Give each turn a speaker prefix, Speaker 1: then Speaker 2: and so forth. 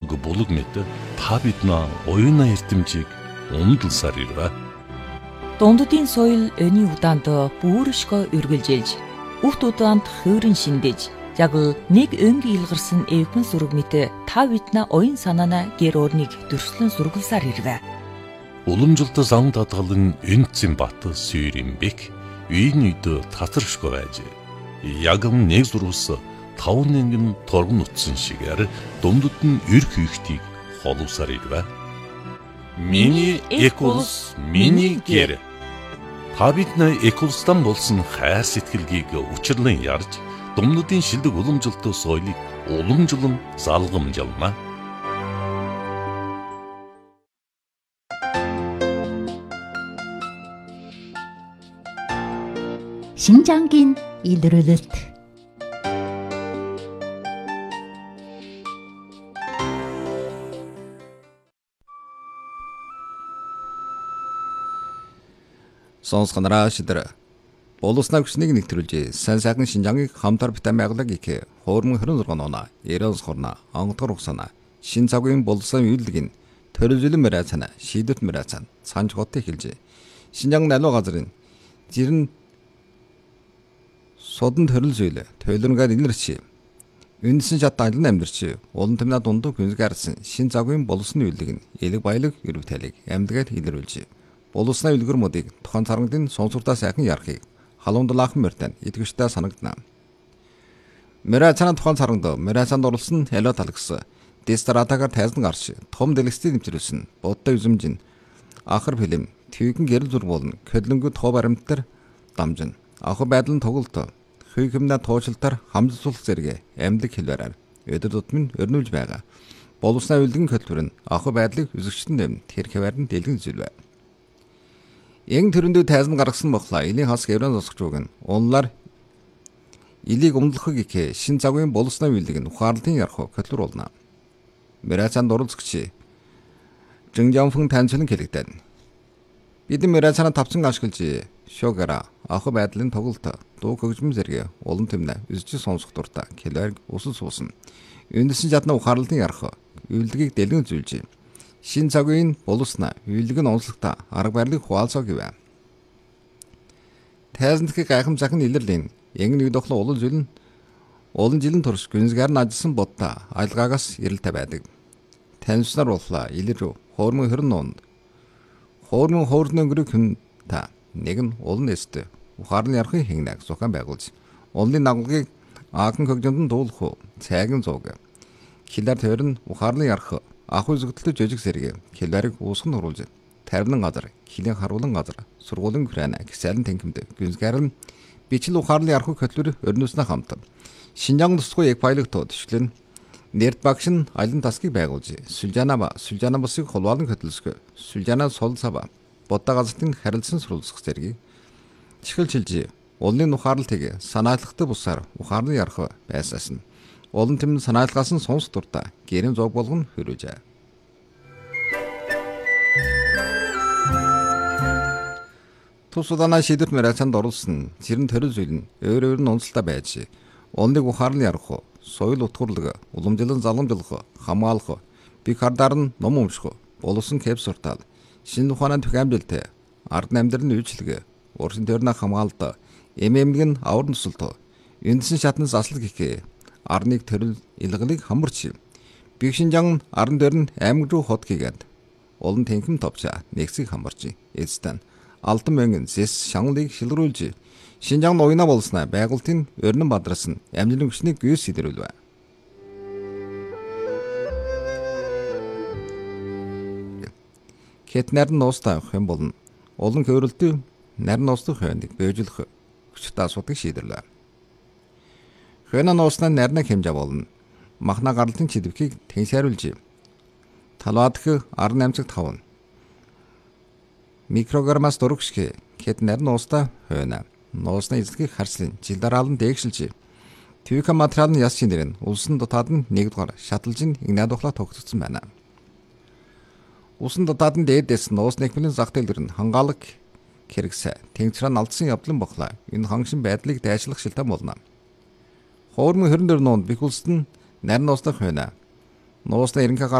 Speaker 1: булаг мэт та биднээ оюуна эрдэмжийг умдалсаар ирвэ.
Speaker 2: Дунддын соёл өний удаанд бүршгөө үргэлжилж, үхт удаанд хөөрөн шиндэж, яг л нэг өнгийн илгарсан эвхэн сүрэг мэт та биднээ оюун санаана гэр орныг дөрслөн сургалсаар ирвэ.
Speaker 1: Уламжилт зам дадгалан Энцэн бат Сүйрэмбек үйн үйд татаршгүй байж. Яг нэг зурвас 5,000 торгон утсан шигээр дундад нь эрх үйхтийг холовсаар ирвэ. Миний экулс, миний гэр. Та биднээ экулстан болсон хайр сэтгэлгийг учирлан ярьж, дундадын шилдэг уламжилт соёлыг уламжлан залгамжлана.
Speaker 3: 신장긴 илрүүлэлт.
Speaker 4: Сонсгонараа шидэр. Боловснаа хүчнийг нэвтрүүлж, сайн сайхан Шинжангийг хамтар битэн байгалаг их хуурман 26 оноо, 90 хорно, онготгор ухсана, шин цагийн боловсон үйлдэл төрөлжлөн мэрайцана, шийдвэрт мэрайцана, санж хоттой хэлж. Шинжан наливаа газрын жирэн содан төрөл зүйл, тойлонгаар илэрч, үндэсэн шат айлын амьдэрч, улан тэмнээ дундуу хүнсгаарсан шин цагийн боловсны үйлдэл элэг баялаг өрөвтөлийг амьдгаар илэрүүлж. Боловснаа үлгэр модыг тохон царангын сонсуртаа сайхан ярахыг халуундлаахан мөртэн итгэвчтэй санагдана. Мэрайцаны тохон царангд мэрайцанд орлсон эло талагс дистратагаар тайзан гарч том дэлгэцтэй нэмчрүүлсэн будтай үзэмжин ахар филм твэгэн гэрэл зур болно хөдлөнгөө тоо баримттар дамжин аху байдал нь тоглолт хүйхэмнэ туучлалтаар хамжуулах зэрэг амьдлаг хэлбэрээр өдөр тутмын өрнүүлж байгаа. Боловснаа үлдгэн хөтөлбөр нь аху байдлыг үзэгчтэн дэм тэр хэвээр нь дэлгэн зүйлвэ. Эн төрөндөө тайзан гаргасан бохлаа илийн хас гэрэн зосгож өгөн онлаар илийг умдлахыг их шин цагийн боловснаа үйлдэг нь ухаарлын ярах хөтлөр болно. Мэрайцанд оролцогч Жинжанфэн танцлан хэлэгдэн. Бид мэрайцанаа тавцан ашиглаж шогара аху байдлын тоглолт дуу хөгжмөн зэрэг улан тэмнэ үзэж сонсох дуртай хэлээр усан суусан. Үндэсэн жадна ухаарлын ярах үйлдгийг дэлгэн зүйлж шин цагийн боловснаа үйлдэг нь онцлогтой арга барилыг хуваалцаа гэвэ. Тайзандхи гайхамшигын илэрлийн яг нэг дохлоо улан жилэн турш гүнзгийр нь ажилласан бодта айлгаагаас ирэлтэй байдаг. Таньснаар боллаа илэр хуурмын 20 нуунд. Хуурмын хуурны өнгөрийг хүн та нэг нь улан эст ухаарлын ярахын хинэг зохион байгуулж улны наглагыг аахан хөгжөнд нь дуулах цайгийн зууг. Хилээр тойрон ухаарлын ярах ахуй зүгтэлтэй жижиг зэрэг хэлбэрийг уусган оруулж тарвнан газар, хилийн харуулан газар, сургуулийн хүрээна гисэлэн тэнхимд гүнзгийр нь бичил ухаарлын ярах хөтлөр өрнөснө хамт. Шинжаан тусгай яг баялагтууд төшлөн нэрд багш нь айлын тасгийг байгуулж Сүлжана басыг холбоолон хөтлөсгөө Сүлжана сол сава бодда газартын харилцан сурвалжих зэргийг чихэлжилж улны ухаарлыг санаалхтай бусаар ухаарлын ярах байсаас нь олон тэм санаалгаас нь сонсох дуртай гэрэн зог болгон хөрөөж. Тус удаанаа шийдвэрт мэрайцанд оруулсан зэрэн төрөл зүйл нь өөр нь онцлогтой байж улныг ухаарлын ярах, соёл утгуурлаг, уламжлалт заламжлах, хамгаалах, бие хардаар нь ном унших, боловсон кэп суртал, шинэ ухааны түгээмжилт, ард амьдралын үйлчлэг, уршин төрний хамгаалалт, эмэмэг нь авар нусалт, үндсэн шатны заслаг гэх арныг төрөл илгалыг хамарч биг Шинжаан аран дээр нь аймаг руу хот хийгээд олон тэнхэм товча нэгсийг хамарч эцтэн алдан мөнгөн зэс шанлыг шилрүүлж Шинжаан уйна болснаа байгуултын өрнөн бадраас нь амжилын хүчнийг гүйс сидэрүүлвэ. Хэт нарийн уустай авах юм болно. Олон хөврөлтөй нарийн уустай хойныг бэжүүлэх хүчтэй асуудыг шийдэрлээ. Хойно нууснаа нарийн хэмжээ болно. Махна гарлалтын чидэвхийг тэншээруулж талаадх 18.5 микрограммаас дөрвшгэ хэт нарийн уустай хойно нуусны эзлэгийг харслын жил дараалан дээгшилж твика материал нь яс шинээр нь улсын дотоод нь нэгдүгээр шаталж игнад ухлаа тогтцсон байна. Усан дотоод нь дээдээс нуус нэгмлийн зах дэлгэр нь хангаалаг хэрэгсэ тэнцраа алдсан явдлан бохлаа. Энэ хангшин байдлыг дайшлах шилтэн болно. Хуурмын 24 нуунд бих улсад нь нарийн уустай хойно нуусны ерөнхий